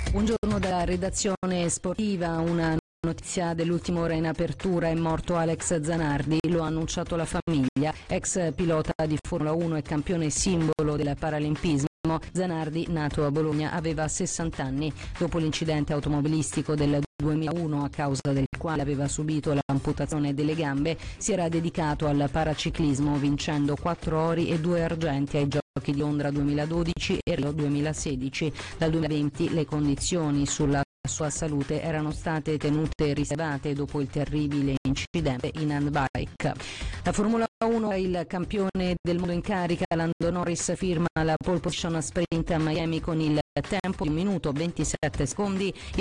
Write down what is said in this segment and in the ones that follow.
Buongiorno dalla redazione sportiva, una notizia dell'ultima ora in apertura: è morto Alex Zanardi, lo ha annunciato la famiglia, ex pilota di Formula 1 e campione simbolo del paralimpismo. Zanardi, nato a Bologna, aveva 60 anni. Dopo l'incidente automobilistico del 2001, a causa del quale aveva subito l'amputazione delle gambe, si era dedicato al paraciclismo, vincendo 4 ori e 2 argenti ai Giochi di Londra 2012 e Rio 2016. Dal 2020 le condizioni sulla sua salute erano state tenute riservate dopo il terribile incidente in handbike. La Formula 1 è il campione del mondo in carica. Lando Norris firma la pole position a sprint a Miami con il tempo di 1 minuto 27 secondi e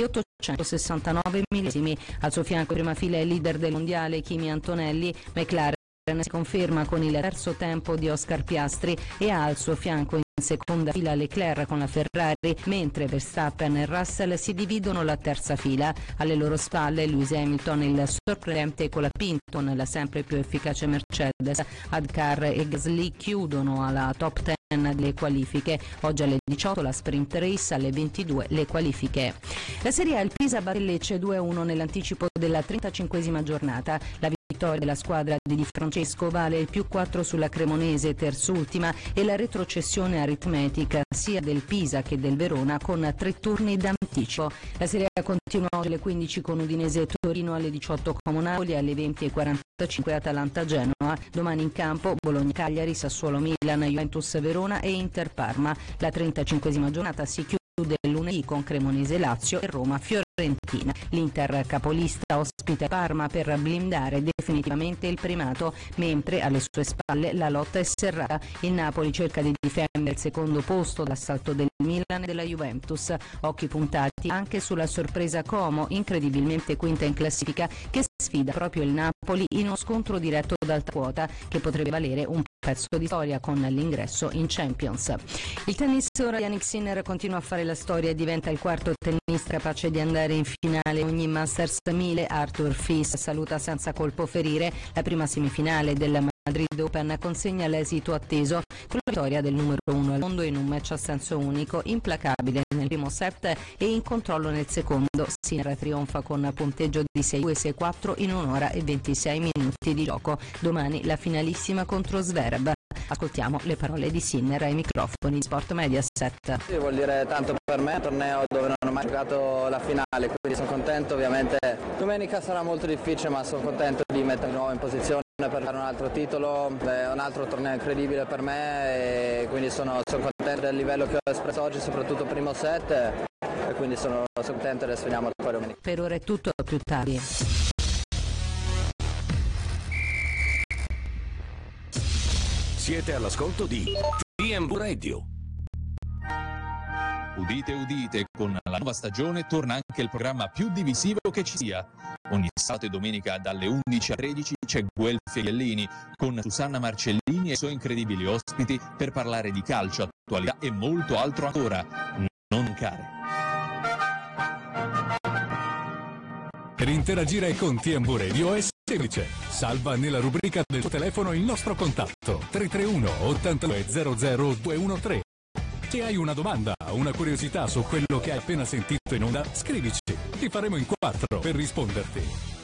869 millesimi. Al suo fianco in prima fila è il leader del mondiale Kimi Antonelli. McLaren si conferma con il terzo tempo di Oscar Piastri e ha al suo fianco in seconda fila Leclerc con la Ferrari, mentre Verstappen e Russell si dividono la terza fila. Alle loro spalle Lewis Hamilton, il sorprendente colapinto nella sempre più efficace Mercedes. Adcar e Gasly chiudono alla top 10 delle qualifiche. Oggi alle 18 la sprint race, alle 22 le qualifiche. La Serie A, il Pisa batte il Lecce 2-1 nell'anticipo della 35esima giornata. La vittoria della squadra di Di Francesco vale il +4 sulla Cremonese, terzultima, e la retrocessione aritmetica sia del Pisa che del Verona con 3 turni d'anticipo. La Serie A continua oggi alle 15 con Udinese e Torino, alle 18 Como Napoli, alle 20:45 Atalanta-Genoa. Domani in campo Bologna-Cagliari, Sassuolo-Milan, Juventus-Verona e Inter-Parma. La 35esima giornata si chiude lunedì con Cremonese-Lazio e Roma-Fiorentina. L'Inter capolista ospita Parma per blindare definitivamente il primato, mentre alle sue spalle la lotta è serrata. Il Napoli cerca di difendere il secondo posto dall'assalto del Milan e della Juventus. Occhi puntati anche sulla sorpresa Como, incredibilmente quinta in classifica, che sfida proprio il Napoli in uno scontro diretto ad alta quota che potrebbe valere un pezzo di storia con l'ingresso in Champions. Il tennis ora, Jannik Sinner continua a fare la storia e diventa il quarto tennista capace di andare in finale ogni Masters 1000. Arthur Fils saluta senza colpo ferire. La prima semifinale del Madrid Open consegna l'esito atteso con la vittoria del numero 1 al mondo in un match a senso unico, implacabile nel primo set e in controllo nel secondo. Sinner trionfa con punteggio di 6-2-6-4 in 1 ora e 26 minuti di gioco. Domani la finalissima contro Zverev. Ascoltiamo le parole di Sinner ai microfoni di Sport Mediaset. Sì, vuol dire tanto per me, un torneo dove non ho mai giocato la finale, quindi sono contento. Ovviamente domenica sarà molto difficile, ma sono contento di mettermi di nuovo in posizione per fare un altro titolo. È un altro torneo incredibile per me e quindi sono contento del livello che ho espresso oggi, soprattutto primo set, e quindi sono contento. Adesso vediamo poi domenica. Per ora è tutto, a più tardi. Siete all'ascolto di TMV Radio. Udite, udite, con la nuova stagione torna anche il programma più divisivo che ci sia. Ogni sabato e domenica dalle 11 a 13 c'è Guelfi Ghellini con Susanna Marcellini e i suoi incredibili ospiti per parlare di calcio, attualità e molto altro ancora. Non mancare. Per interagire con TMV Radio è semplice. Salva nella rubrica del tuo telefono il nostro contatto 331 82 00 213. Se hai una domanda o una curiosità su quello che hai appena sentito in onda, scrivici. Ti faremo in 4 per risponderti.